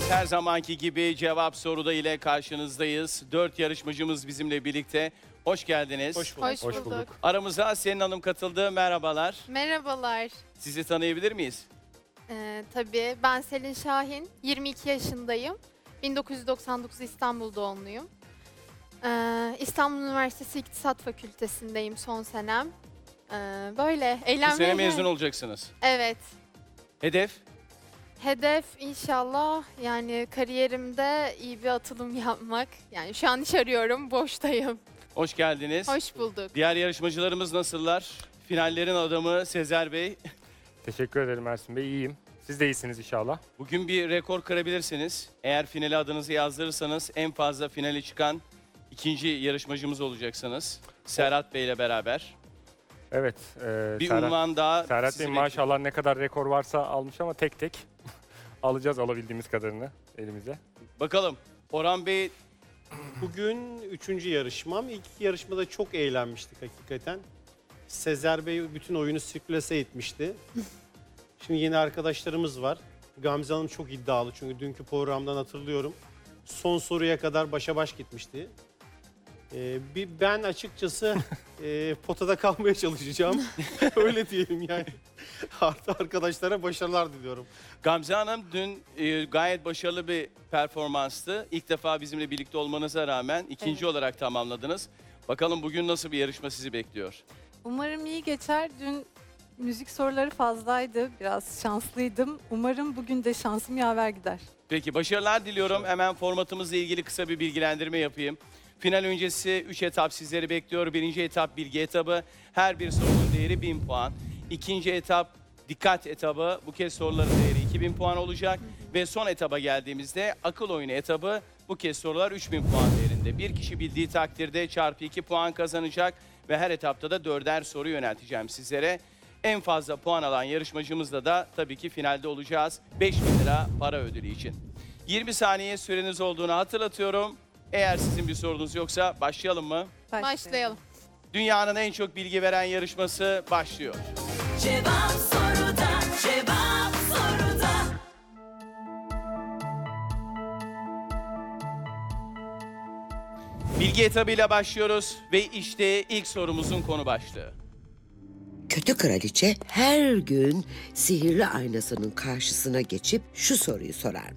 Her zamanki gibi cevap soruda ile karşınızdayız. 4 yarışmacımız bizimle birlikte. Hoş geldiniz. Hoş bulduk. Aramıza Selin Hanım katıldı. Merhabalar. Merhabalar. Sizi tanıyabilir miyiz? Tabii ben Selin Şahin, 22 yaşındayım. 1999 İstanbul doğumluyum. İstanbul Üniversitesi İktisat Fakültesindeyim son senem. Böyle Bu eğlenmeye sene mezun geldim. olacaksınız. Evet. Hedef? Hedef inşallah yani kariyerimde iyi bir atılım yapmak. Yani şu an iş arıyorum, boştayım. Hoş geldiniz. Hoş bulduk. Diğer yarışmacılarımız nasıllar? Finallerin adamı Sezer Bey. Teşekkür ederim Ersin Bey. İyiyim. Siz de iyisiniz inşallah. Bugün bir rekor kırabilirsiniz. Eğer finale adınızı yazdırırsanız en fazla finale çıkan ikinci yarışmacımız olacaksınız. Serhat Bey ile beraber. Evet. Bir unvan daha Serhat sizi Bey bekliyor. maşallah ne kadar rekor varsa almış ama tek tek alacağız alabildiğimiz kadarını elimize. Bakalım Orhan Bey Bugün 3. yarışmam. İlk iki yarışmada çok eğlenmiştik hakikaten. Sezer Bey bütün oyunu sirkülese etmişti. Şimdi yeni arkadaşlarımız var. Gamze Hanım çok iddialı çünkü dünkü programdan hatırlıyorum. Son soruya kadar başa baş gitmişti. Ben açıkçası potada kalmaya çalışacağım. Öyle diyelim yani. Artı arkadaşlara başarılar diliyorum. Gamze Hanım dün gayet başarılı bir performanstı. İlk defa bizimle birlikte olmanıza rağmen ikinci Evet. olarak tamamladınız. Bakalım bugün nasıl bir yarışma sizi bekliyor? Umarım iyi geçer. Dün müzik soruları fazlaydı. Biraz şanslıydım. Umarım bugün de şansım yaver gider. Peki başarılar diliyorum. Hemen formatımızla ilgili kısa bir bilgilendirme yapayım. Final öncesi 3 etap sizleri bekliyor. Birinci etap bilgi etabı. Her bir sorunun değeri 1000 puan. İkinci etap dikkat etabı. Bu kez soruların değeri 2000 puan olacak. Ve son etaba geldiğimizde akıl oyunu etabı. Bu kez sorular 3000 puan değerinde. Bir kişi bildiği takdirde çarpı 2 puan kazanacak. Ve her etapta da 4'er soru yönelteceğim sizlere. En fazla puan alan yarışmacımızla da tabii ki finalde olacağız. 5000 lira para ödülü için. 20 saniye süreniz olduğunu hatırlatıyorum. Eğer sizin bir sorunuz yoksa başlayalım mı? Başlayalım. Dünyanın en çok bilgi veren yarışması başlıyor. Cevap soruda, cevap soruda. Bilgi etabıyla başlıyoruz ve işte ilk sorumuzun konu başlığı. Kötü kraliçe her gün sihirli aynasının karşısına geçip şu soruyu sorar.